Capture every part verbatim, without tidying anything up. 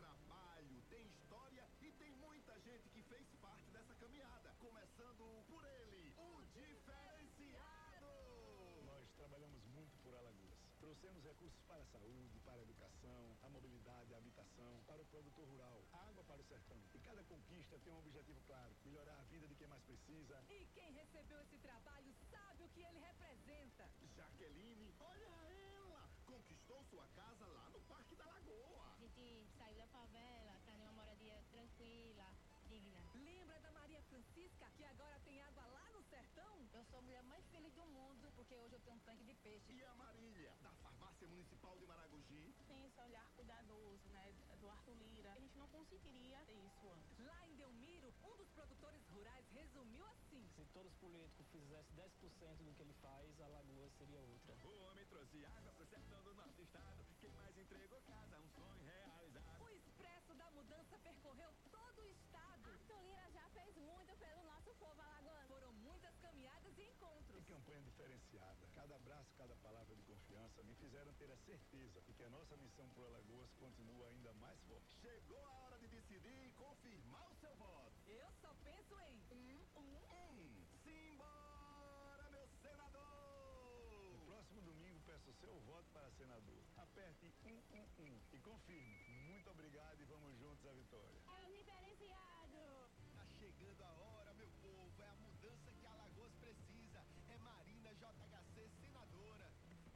trabalho, tem história e tem muita gente que fez parte dessa caminhada. Começando por ele, o diferenciado! Nós trabalhamos muito por Alagoas. Trouxemos recursos para a saúde, para a educação, a mobilidade, a habitação, para o produtor rural, água para o sertão. E cada conquista tem um objetivo claro: melhorar a vida de quem mais precisa. E quem recebeu esse trabalho sabe o que ele representa. Jaqueline, olha ela! Conquistou sua casa lá no Parque da Lagoa. A gente saiu da favela, tá numa moradia tranquila, digna. Lembra da Maria Francisca, que agora tem água lá no sertão? Eu sou a mulher mais feliz do mundo, porque hoje eu tenho um tanque de peixe. E a Marília, da Farmácia Municipal de Maragogi. Tem esse olhar cuidadoso, né, do Arthur Lira. A gente não conseguiria ter isso antes. Lá em Delmiro, um dos produtores rurais resumiu assim: se todos os políticos fizessem dez por cento do que ele faz, a Alagoas seria outra. O homem trouxe água pro sertão do nosso estado. Quem mais entregou casa, um sonho realizado. O Expresso da Mudança percorreu todo o estado. Arthur Lira já fez muito pelo nosso povo alagoano. Foram muitas caminhadas e encontros. Que campanha diferenciada. Cada abraço, cada palavra de confiança me fizeram ter a certeza de que a nossa missão por Alagoas continua ainda mais forte. Chegou a hora de decidir e confirmar o seu voto. Eu só penso em um, um, um. Simbora, meu senador! No próximo domingo, peço o seu voto para senador. Aperte um um um e confirme. Muito obrigado e vamos juntos à vitória. É o diferenciado! Tá chegando a hora, meu povo. É a mudança que Alagoas precisa. É Marina J H C, senadora.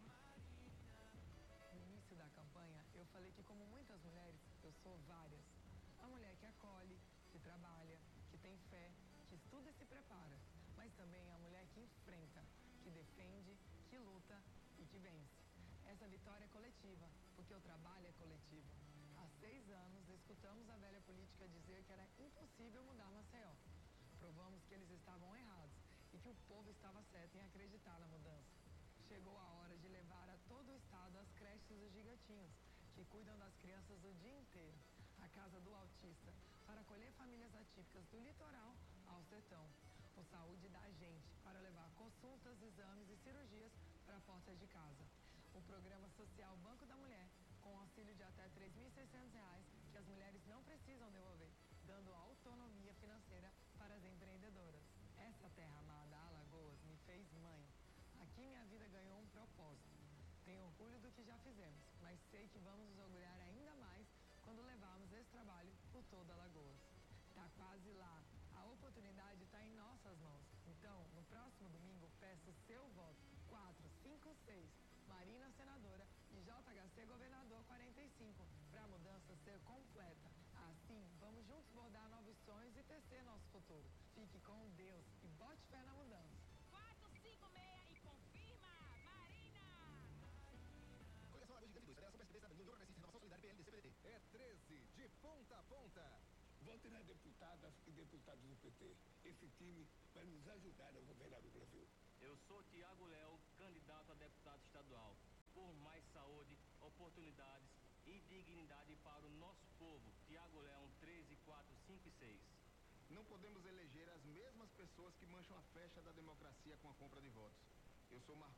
No início da campanha, eu falei que, como muitas mulheres, eu sou várias. A mulher que acolhe, que trabalha, que tem fé, que estuda e se prepara. Mas também a mulher que enfrenta, que defende, que luta e que vence. Essa vitória é coletiva, porque o trabalho é coletivo. Há seis anos, escutamos a velha política dizer que era impossível mudar Maceió. Provamos que eles estavam errados e que o povo estava certo em acreditar na mudança. Chegou a hora de levar a todo o estado as creches dos gigantinhos, que cuidam das crianças o dia inteiro. A Casa do Autista, para acolher famílias atípicas do litoral ao sertão. O Saúde da Gente, para levar consultas, exames e cirurgias para a porta de casa. O Programa Social Banco da Mulher, com auxílio de até três mil e seiscentos reais, que as mulheres não precisam devolver, dando autonomia financeira para as empreendedoras. Essa terra amada, Alagoas, me fez mãe. Aqui minha vida ganhou um propósito. Tenho orgulho do que já fizemos, mas sei que vamos nos orgulhar ainda mais quando levarmos esse trabalho por toda Alagoas. Tá quase lá. A oportunidade está em nossas mãos. Então, no próximo domingo, peço seu voto. quatro, cinco, seis. Marina senadora e J H C governador quarenta e cinco, para a mudança ser completa. Assim, vamos juntos bordar novos sonhos e tecer nosso futuro. Fique com Deus e bote fé na mudança. quatro cinco seis e confirma, Marina! Coligação Alagoas Gigante dois, Federação P S D B, Cidadania, União Progressista, Renovação Solidária, P L D C, P D T. É treze, de ponta a ponta. Vote nas deputadas e deputados do P T. Esse time vai nos ajudar a governar o Brasil. Eu sou Tiago Léo, candidato a deputado estadual. Por mais saúde, oportunidades e dignidade para o nosso povo. Tiago Léo, treze, quatro, cinco e seis. Não podemos eleger as mesmas pessoas que mancham a festa da democracia com a compra de votos. Eu sou Marco